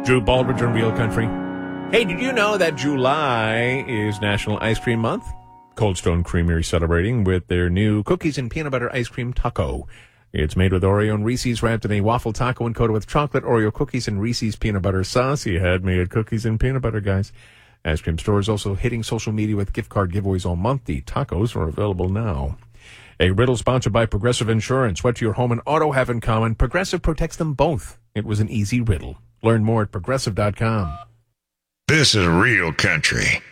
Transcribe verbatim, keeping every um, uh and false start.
Drew Baldridge on Real Country. Hey, did you know that July is National Ice Cream Month? Cold Stone Creamery celebrating with their new cookies and peanut butter ice cream taco. It's made with Oreo and Reese's, wrapped in a waffle taco and coated with chocolate Oreo cookies and Reese's peanut butter sauce. You had me at cookies and peanut butter, guys. Ice cream stores also hitting social media with gift card giveaways all month. The tacos are available now. A riddle sponsored by Progressive Insurance. What do your home and auto have in common? Progressive protects them both. It was an easy riddle. Learn more at progressive dot com. This is Real Country.